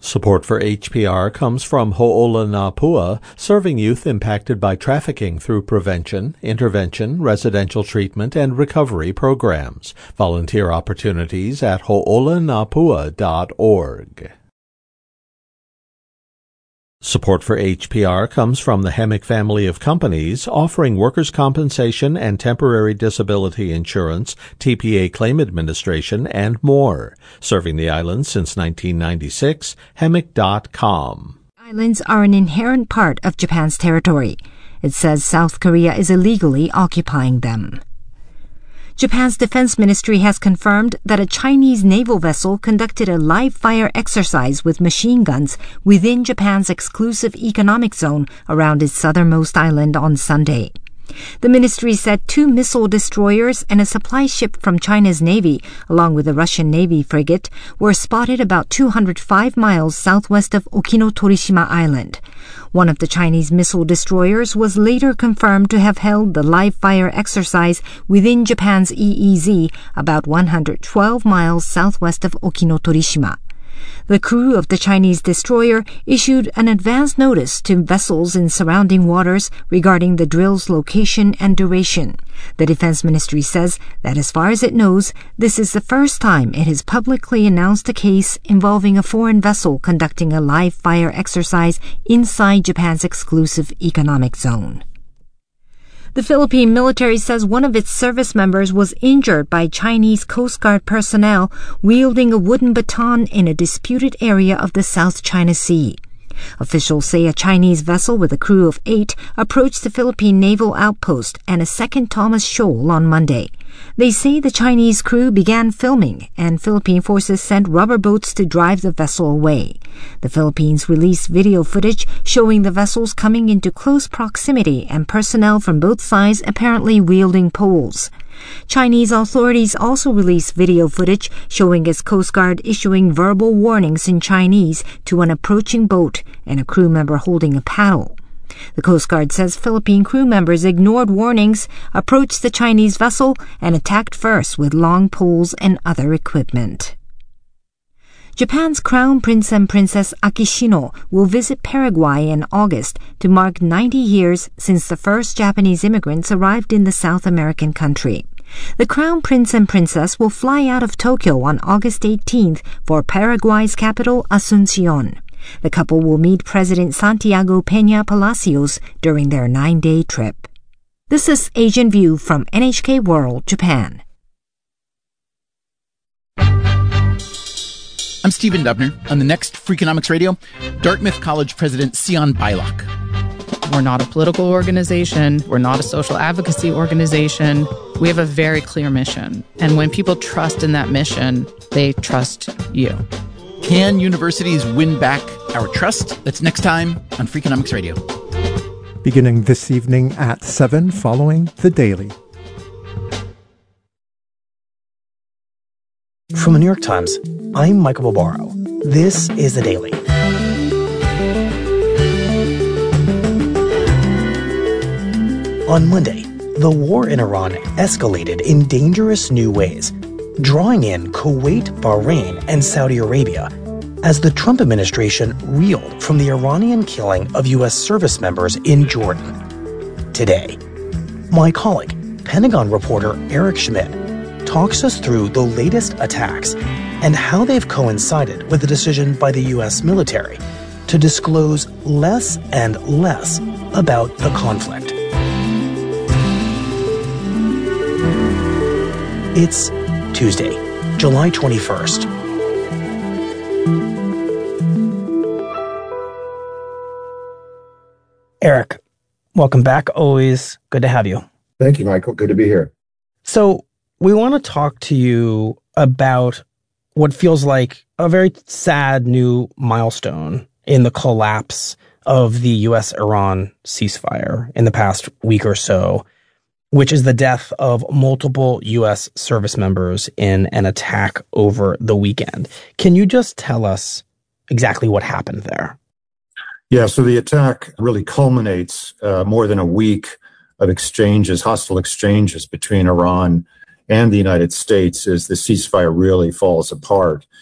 Support for HPR comes from Ho'olanapua, serving youth impacted by trafficking through prevention, intervention, residential treatment, and recovery programs. Volunteer opportunities at ho'olanapua.org. Support for HPR comes from the Hemic family of companies offering workers' compensation and temporary disability insurance, TPA claim administration, and more. Serving the islands since 1996, Hemic.com. Islands are an inherent part of Japan's territory. It says South Korea is illegally occupying them. Japan's defense ministry has confirmed that a Chinese naval vessel conducted a live-fire exercise with machine guns within Japan's exclusive economic zone around its southernmost island on Sunday. The ministry said 2 missile destroyers and a supply ship from China's Navy, along with a Russian Navy frigate, were spotted about 205 miles southwest of Okinotorishima Island. One of the Chinese missile destroyers was later confirmed to have held the live-fire exercise within Japan's EEZ, about 112 miles southwest of Okinotorishima. The crew of the Chinese destroyer issued an advance notice to vessels in surrounding waters regarding the drill's location and duration. The Defense Ministry says that as far as it knows, this is the first time it has publicly announced a case involving a foreign vessel conducting a live-fire exercise inside Japan's exclusive economic zone. The Philippine military says one of its service members was injured by Chinese Coast Guard personnel wielding a wooden baton in a disputed area of the South China Sea. Officials say a Chinese vessel with a crew of 8 approached the Philippine naval outpost and a second Thomas Shoal on Monday. They say the Chinese crew began filming and Philippine forces sent rubber boats to drive the vessel away. The Philippines released video footage showing the vessels coming into close proximity and personnel from both sides apparently wielding poles. Chinese authorities also released video footage showing its Coast Guard issuing verbal warnings in Chinese to an approaching boat and a crew member holding a paddle. The Coast Guard says Philippine crew members ignored warnings, approached the Chinese vessel, and attacked first with long poles and other equipment. Japan's Crown Prince and Princess Akishino will visit Paraguay in August to mark 90 years since the first Japanese immigrants arrived in the South American country. The Crown Prince and Princess will fly out of Tokyo on August 18th for Paraguay's capital, Asuncion. The couple will meet President Santiago Peña Palacios during their 9-day trip. This is Asian View from NHK World, Japan. I'm Stephen Dubner. On the next Freakonomics Radio, Dartmouth College President Sion Beilock. We're not a political organization. We're not a social advocacy organization. We have a very clear mission. And when people trust in that mission, they trust you. Can universities win back our trust? That's next time on Freakonomics Radio. Beginning this evening at 7 following The Daily. From the New York Times, I'm Michael Barbaro. This is The Daily. On Monday, the war in Iran escalated in dangerous new ways, drawing in Kuwait, Bahrain, and Saudi Arabia as the Trump administration reeled from the Iranian killing of U.S. service members in Jordan. Today, my colleague, Pentagon reporter Eric Schmidt, talks us through the latest attacks and how they've coincided with the decision by the U.S. military to disclose less and less about the conflict. It's Tuesday, July 21st. Eric, welcome back. Always good to have you. Thank you, Michael. Good to be here. So we want to talk to you about what feels like a very sad new milestone in the collapse of the U.S.-Iran ceasefire in the past week or so, which is the death of multiple U.S. service members in an attack over the weekend. Can you just tell us exactly what happened there? Yeah, so the attack really culminates more than a week of exchanges, hostile exchanges between Iran and the United States as the ceasefire really falls apart.